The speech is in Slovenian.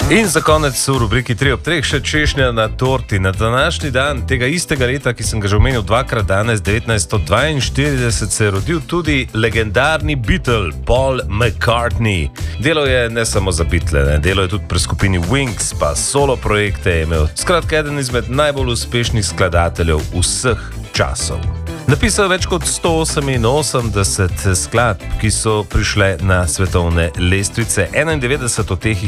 In za konec v rubriki 3 ob 3 še češnja na torti. Na današnji dan tega istega leta, ki sem ga že omenil dvakrat danes, 1942, se je rodil tudi legendarni Beatle Paul McCartney. Delal je ne samo za Beatle, delal je tudi pri skupini Wings, pa solo projekte je imel. Skratka, eden izmed najbolj uspešnih skladateljev vseh časov. Napisal je več kot 188 skladb, ki so prišle na svetovne lestvice, 91 od teh